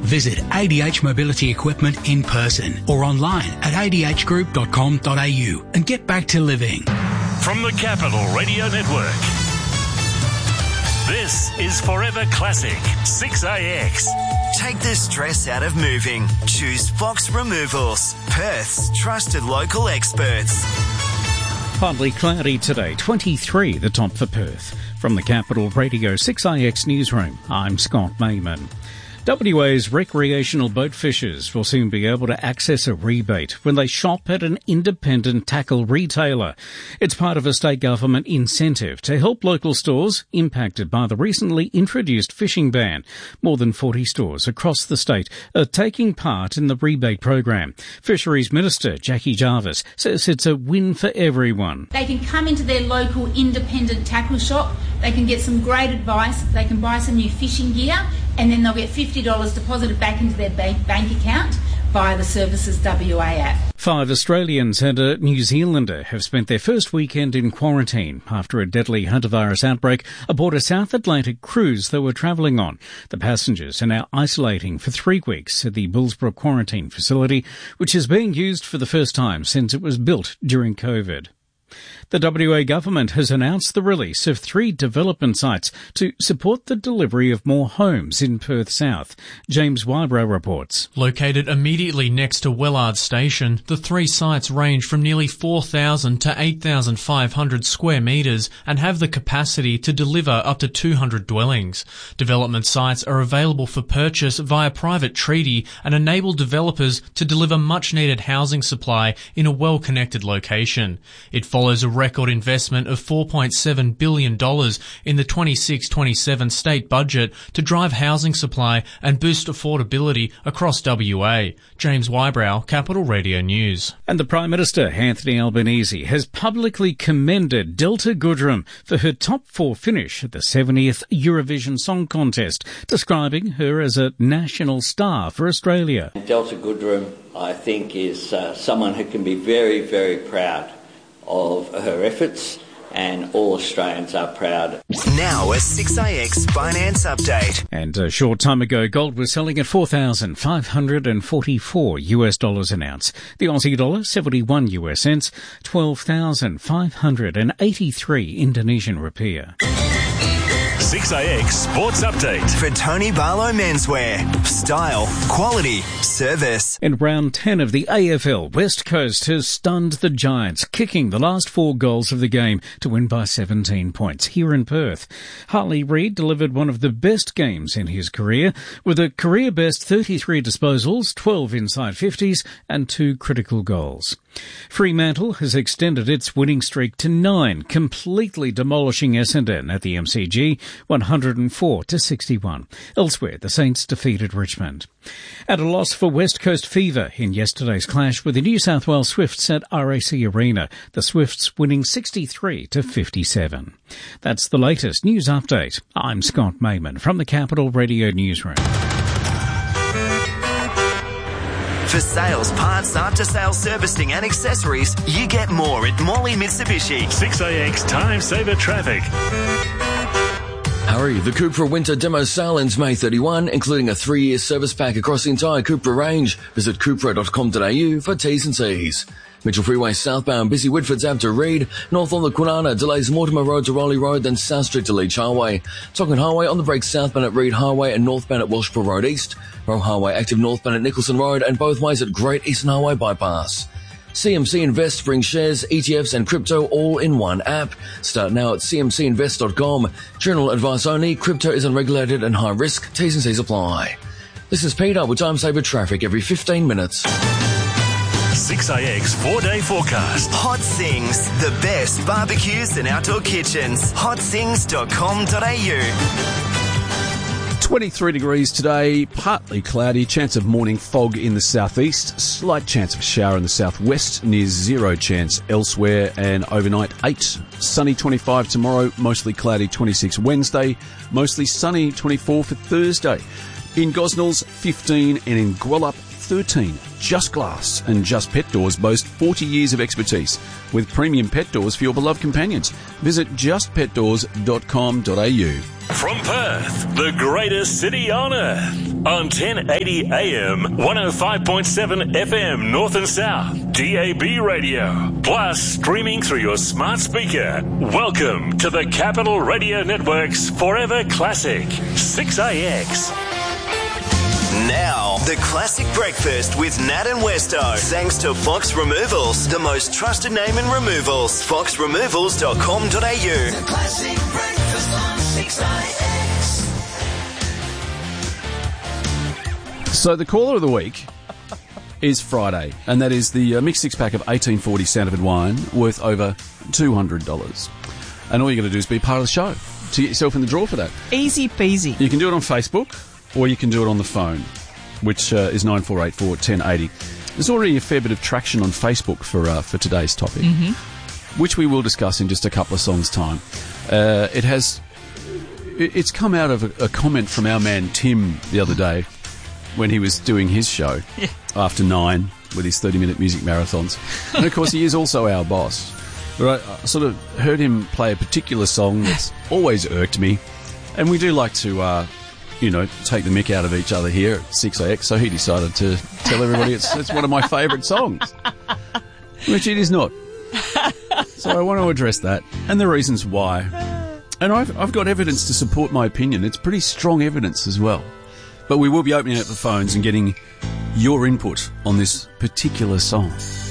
Visit ADH Mobility Equipment in person or online at adhgroup.com.au and get back to living. From the Capital Radio Network, this is Forever Classic 6AX. Take the stress out of moving. Choose Fox Removals, Perth's trusted local experts. Partly cloudy today, 23 the top for Perth. From the Capital Radio 6AX newsroom, I'm Scott Mayman. WA's recreational boat fishers will soon be able to access a rebate when they shop at an independent tackle retailer. It's part of a state government incentive to help local stores impacted by the recently introduced fishing ban. More than 40 stores across the state are taking part in the rebate program. Fisheries Minister Jackie Jarvis says it's a win for everyone. They can come into their local independent tackle shop, they can get some great advice, they can buy some new fishing gear, and then they'll get $50 deposited back into their bank account via the Services WA app. 5 Australians and a New Zealander have spent their first weekend in quarantine after a deadly hantavirus outbreak aboard a South Atlantic cruise they were travelling on. The passengers are now isolating for 3 weeks at the Bullsbrook Quarantine Facility, which is being used for the first time since it was built during COVID. The WA government has announced the release of 3 development sites to support the delivery of more homes in Perth South. James Wybrow reports. Located immediately next to Wellard Station, the 3 sites range from nearly 4,000 to 8,500 square metres and have the capacity to deliver up to 200 dwellings. Development sites are available for purchase via private treaty and enable developers to deliver much-needed housing supply in a well-connected location. It follows a record investment of $4.7 billion in the 26-27 state budget to drive housing supply and boost affordability across WA. James Wybrow, Capital Radio News. And the Prime Minister, Anthony Albanese, has publicly commended Delta Goodrem for her top 4 finish at the 70th Eurovision Song Contest, describing her as a national star for Australia. Delta Goodrem, I think, is someone who can be very, very proud of her efforts, and all Australians are proud. Now a 6AX finance update. And a short time ago, gold was selling at $4,544 an ounce. The Aussie dollar, 71 US cents, 12,583 Indonesian rupiah. 6AX Sports Update. For Tony Barlow Menswear. Style, quality, service. In round 10 of the AFL, West Coast has stunned the Giants, kicking the last 4 goals of the game to win by 17 points here in Perth. Harley Reid delivered one of the best games in his career, with a career-best 33 disposals, 12 inside 50s and 2 critical goals. Fremantle has extended its winning streak to 9, completely demolishing Essendon at the MCG, 104-61. Elsewhere, the Saints defeated Richmond. At a loss for West Coast Fever in yesterday's clash with the New South Wales Swifts at RAC Arena, the Swifts winning 63-57. That's the latest news update. I'm Scott Mayman from the Capital Radio Newsroom. For sales, parts, after-sales servicing and accessories, you get more at Morley Mitsubishi. 6AX Time Saver Traffic. Hurry, the Cupra Winter Demo Sale ends May 31, including a 3-year service pack across the entire Cupra range. Visit cupra.com.au for T's and C's. Mitchell Freeway southbound, busy Whitford's Ave to Reed. North on the Kwinana, delays Mortimer Road to Rowley Road, then South Street to Leach Highway. Tonkin Highway on the break southbound at Reed Highway and northbound at Welshpool Road East. Roe Highway active northbound at Nicholson Road and both ways at Great Eastern Highway Bypass. CMC Invest brings shares, ETFs and crypto all in one app. Start now at cmcinvest.com. General advice only. Crypto is unregulated and high risk. T's and C's apply. This is Peter with Time Saver Traffic every 15 minutes. 6AX 4-day forecast. Hot Sings, the best barbecues and outdoor kitchens. hotsings.com.au. 23 degrees today, partly cloudy, chance of morning fog in the southeast, slight chance of a shower in the southwest, near 0 chance elsewhere, and overnight 8. Sunny 25 tomorrow, mostly cloudy 26 Wednesday, mostly sunny 24 for Thursday. In Gosnells 15 and in Gwelup 13. Just Glass and Just Pet Doors boast 40 years of expertise with premium pet doors for your beloved companions. Visit justpetdoors.com.au. From Perth, the greatest city on earth. On 1080 AM, 105.7 FM North and South, DAB radio. Plus, streaming through your smart speaker. Welcome to the Capital Radio Network's Forever Classic, 6AX. Now, the classic breakfast with Nat and Westo. Thanks to Fox Removals, the most trusted name in removals. foxremovals.com.au. The classic breakfast on 6AX. So the caller of the week is Friday, and that is the mixed six-pack of 1840 Sanford wine worth over $200. And all you got to do is be part of the show to get yourself in the draw for that. Easy peasy. You can do it on Facebook, or you can do it on the phone, which is 9484 1080. There's already a fair bit of traction on Facebook for today's topic, which we will discuss in just a couple of songs' time. It's come out of a comment from our man Tim the other day when he was doing his show after 9 with his 30-minute music marathons. And, of course, he is also our boss. But I sort of heard him play a particular song that's always irked me, and we do like to... take the mick out of each other here at 6AX, so he decided to tell everybody it's one of my favourite songs, which it is not. So I want to address that and the reasons why. And I've got evidence to support my opinion. It's pretty strong evidence as well. But we will be opening up the phones and getting your input on this particular song.